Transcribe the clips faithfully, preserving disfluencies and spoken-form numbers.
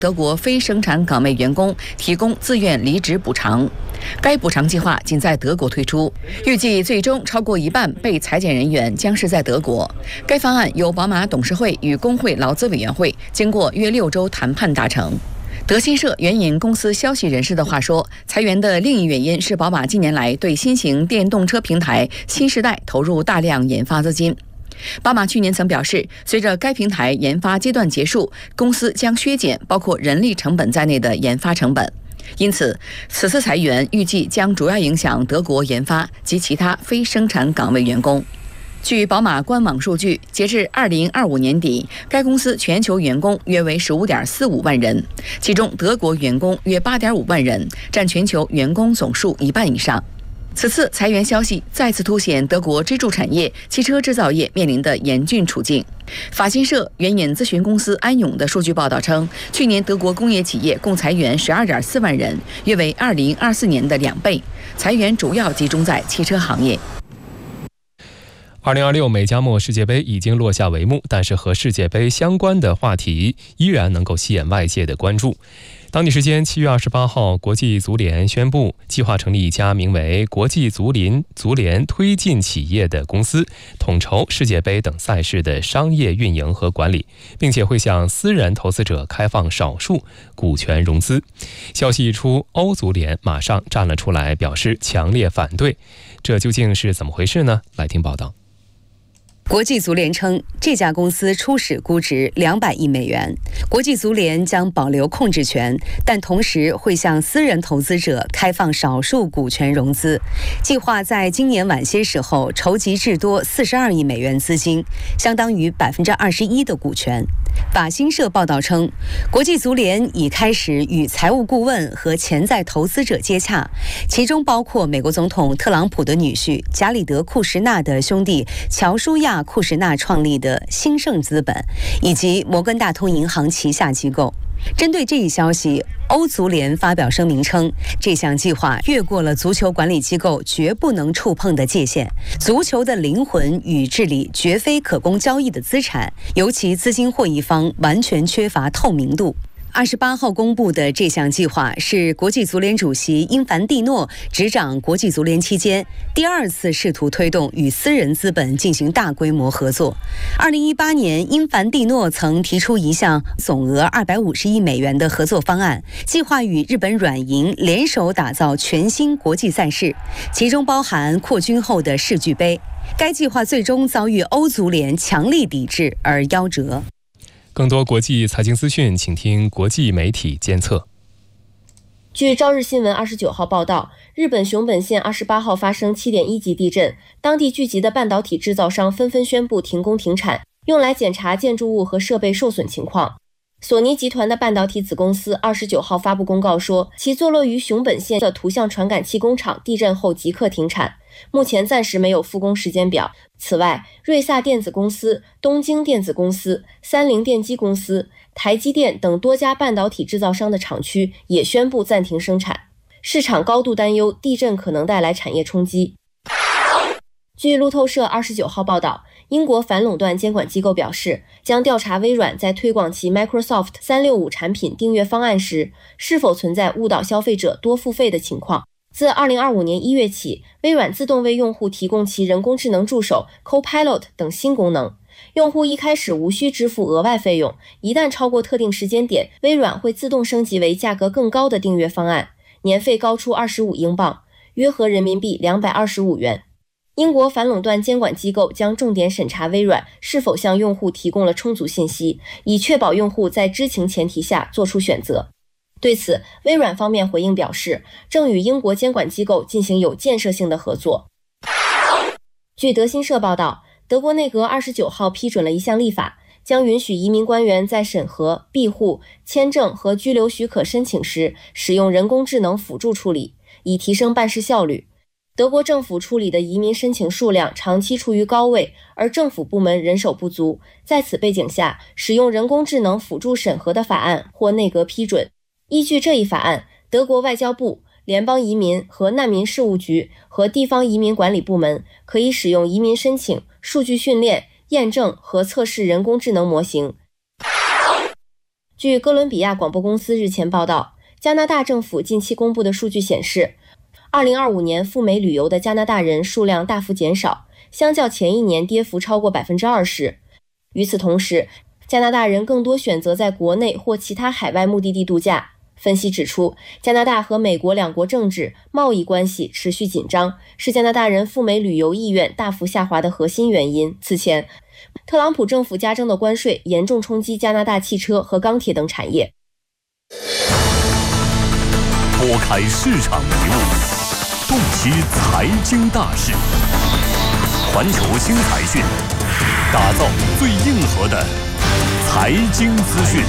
德国非生产岗位员工提供自愿离职补偿。该补偿计划仅在德国推出，预计最终超过一半被裁减人员将是在德国。该方案由宝马董事会与工会劳资委员会经过约六周谈判达成。德新社援引公司消息人士的话说，裁员的另一原因是宝马近年来对新型电动车平台新时代投入大量研发资金。宝马去年曾表示，随着该平台研发阶段结束，公司将削减包括人力成本在内的研发成本。因此，此次裁员预计将主要影响德国研发及其他非生产岗位员工。据宝马官网数据，截至二零二五年底，该公司全球员工约为十五点四五万人，其中德国员工约八点五万人，占全球员工总数一半以上。此次裁员消息再次凸显德国支柱产业汽车制造业面临的严峻处境。法新社援引咨询公司安永的数据报道称，去年德国工业企业共裁员十二点四万人，约为二零二四年的两倍。裁员主要集中在汽车行业。 二零二六美加墨世界杯已经落下帷幕，但是和世界杯相关的话题依然能够吸引外界的关注。当地时间七月二十八号，国际足联宣布计划成立一家名为国际足联足联推进企业的公司，统筹世界杯等赛事的商业运营和管理，并且会向私人投资者开放少数股权融资。消息一出，欧足联马上站了出来，表示强烈反对。这究竟是怎么回事呢？来听报道。 国际足联称，这家公司初始估值两百亿美元，国际足联将保留控制权，但同时会向私人投资者开放少数股权融资，计划在今年晚些时候筹集至多四十二亿美元资金，相当于百分之二十一的股权。法新社报道称，国际足联已开始与财务顾问和潜在投资者接洽，其中包括美国总统特朗普的女婿加里德·库什纳的兄弟乔舒亚·库什纳创立的兴盛资本，以及摩根大通银行旗下机构。针对这一消息，欧足联发表声明称，这项计划越过了足球管理机构绝不能触碰的界限，足球的灵魂与治理绝非可供交易的资产，尤其资金获益方完全缺乏透明度。二十八号公布的这项计划是国际足联主席因凡蒂诺执掌国际足联期间第二次试图推动与私人资本进行大规模合作。二零一八年，因凡蒂诺曾提出一项总额二百五十亿美元的合作方案，计划与日本软银联手打造全新国际赛事，其中包含扩军后的世俱杯。该计划最终遭遇欧足联强力抵制而夭折。 更多国际财经资讯，请听国际媒体监测。 据朝日新闻二十九号报道，日本熊本县二十八号发生 七点一 级地震，当地聚集的半导体制造商纷纷宣布停工停产，用来检查建筑物和设备受损情况。索尼集团的半导体子公司二十九号发布公告说，其坐落于熊本县的图像传感器工厂地震后即刻停产，目前暂时没有复工时间表。此外，瑞萨电子公司、东京电子公司、三菱电机公司、台积电等多家半导体制造商的厂区也宣布暂停生产，市场高度担忧地震可能带来产业冲击。据路透社二十九号报道，英国反垄断监管机构表示，将调查微软在推广其 Microsoft 三六五产品订阅方案时，是否存在误导消费者多付费的情况。自二零二五年一月起，微软自动为用户提供其人工智能助手 Copilot 等新功能。用户一开始无需支付额外费用，一旦超过特定时间点，微软会自动升级为价格更高的订阅方案，年费高出二十五英镑，约合人民币两百二十五元。英国反垄断监管机构将重点审查微软是否向用户提供了充足信息，以确保用户在知情前提下做出选择。对此，微软方面回应表示，正与英国监管机构进行有建设性的合作。据德新社报道，德国内阁二十九号批准了一项立法，将允许移民官员在审核、庇护、签证和居留许可申请时使用人工智能辅助处理，以提升办事效率。德国政府处理的移民申请数量长期处于高位，而政府部门人手不足。在此背景下，使用人工智能辅助审核的法案获内阁批准。依据这一法案，德国外交部、联邦移民和难民事务局和地方移民管理部门可以使用移民申请、数据训练、验证和测试人工智能模型。 据哥伦比亚广播公司日前报道，加拿大政府近期公布的数据显示，二零二五年赴美旅游的加拿大人数量大幅减少，相较前一年跌幅超过 百分之二十。 与此同时，加拿大人更多选择在国内或其他海外目的地度假。分析指出，加拿大和美国两国政治、贸易关系持续紧张，是加拿大人赴美旅游意愿大幅下滑的核心原因。此前，特朗普政府加征的关税严重冲击加拿大汽车和钢铁等产业。 拨开市场迷雾，洞悉财经大事，环球新财讯，打造最硬核的财经资讯。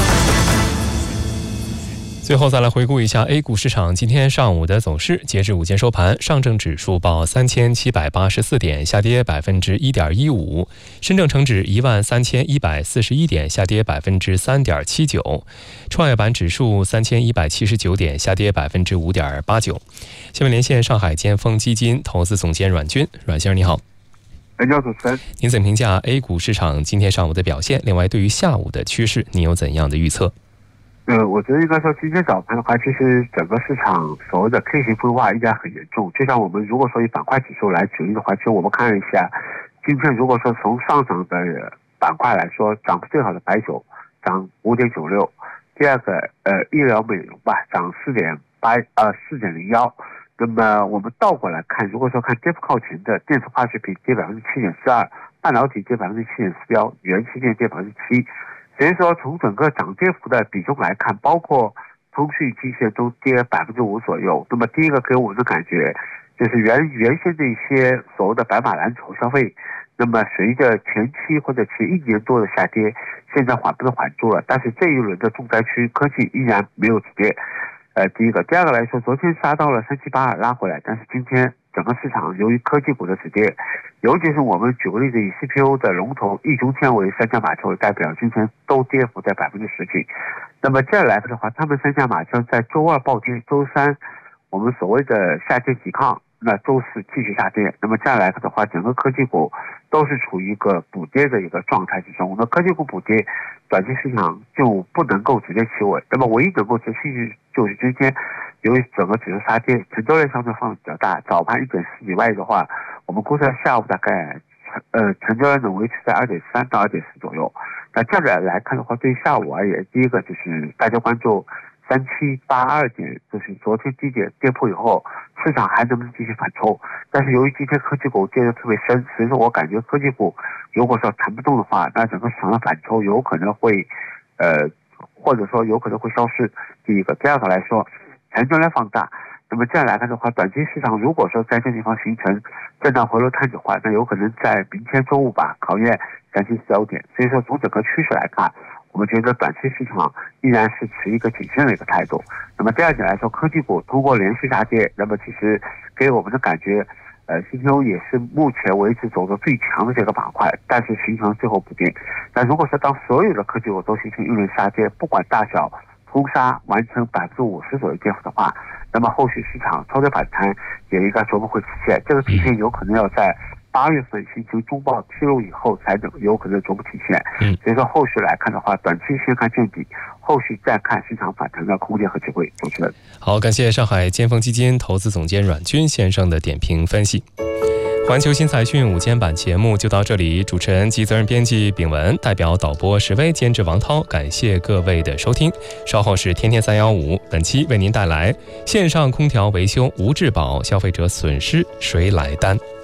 最后再来回顾一下 A 股市场今天上午的走势。截至午间收盘，上证指数报三千七百八十四点，下跌百分之一点一五；深证成指一万三千一百四十一点，下跌百分之三点七九；创业板指数三千一百七十九点，下跌百分之五点八九。下面连线上海尖峰基金投资总监阮军，阮先生你好。 你好，主持人。 您怎么评价 A 股市场今天上午的表现？另外，对于下午的趋势，您有怎样的预测？ 呃，我觉得应该说今天早盘的话，其实整个市场所谓的 K 型分化应该很严重。就像我们如果说以板块指数来举例的话，其实我们看了一下，今天如果说从上涨的板块来说，涨幅最好的白酒涨 五点九六， 第二个呃医疗美容吧涨 四点八呃 四点零一。那么我们倒过来看，如果说看跌幅靠前的电子化学品跌 百分之七点四二， 半导体跌 百分之七点四一， 元器件跌 百分之七。所以说从整个涨跌幅的比重来看，包括通讯基线都跌 百分之五 左右。那么第一个给我们的感觉就是原原先的一些所谓的白马蓝筹消费，那么随着前期或者前一年多的下跌，现在缓步的缓住了，但是这一轮的重灾区科技依然没有止跌。呃，第一个，第二个来说，昨天杀到了三七八二拉回来，但是今天整个市场由于科技股的止跌，尤其是我们举个例子，以 C P U 的龙头易中天为三驾马车为代表，今天都跌幅在百分之十几。那么这样来的话，他们三驾马车在周二暴跌，周三我们所谓的下跌抵抗，那周四继续下跌。那么这样来的话，整个科技股都是处于一个补跌的一个状态之中。那科技股补跌，短期市场就不能够直接企稳。那么唯一能够持续就是今天，由于整个指数杀跌，成交量相对放比较大，早盘一点四以外的话，我们估计下午大概呃成交量能维持在 二点三到二点四左右。那这样来看的话，对于下午而言，第一个就是大家关注三七八二点，就是昨天低点跌破以后，市场还能不能继续反抽？但是由于今天科技股跌得特别深，所以说我感觉科技股如果说弹不动的话，那整个市场的反抽有可能会呃或者说有可能会消失。第一个，第二个来说，成交量放大。那么这样来看的话，短期市场如果说在这地方形成震荡回落探底的话，那有可能在明天周五吧考验三七四幺点。所以说从整个趋势来看，我们觉得短期市场依然是持一个谨慎的一个态度。那么第二点来说，科技股通过连续下跌，那么其实给我们的感觉，呃 C P U 也是目前为止走的最强的这个板块，但是形成最后补跌。那如果说当所有的科技股都形成一轮下跌，不管大小，通杀完成百分之五十左右跌幅的话，那么后续市场超跌反弹也应该逐步会体现。这个体现有可能要在八月份形成中报披露以后才能有可能逐步体现。嗯，所以说后续来看的话，短期先看见底，后续再看市场反弹的空间和机会。主持人， 好，感谢上海尖峰基金投资总监阮军先生的点评分析。环球新财讯午间版节目就到这里，主持人及责任编辑炳文，代表导播石威，监制王涛，感谢各位的收听。稍后是天天三幺五，本期为您带来线上空调维修无质保，消费者损失谁来担？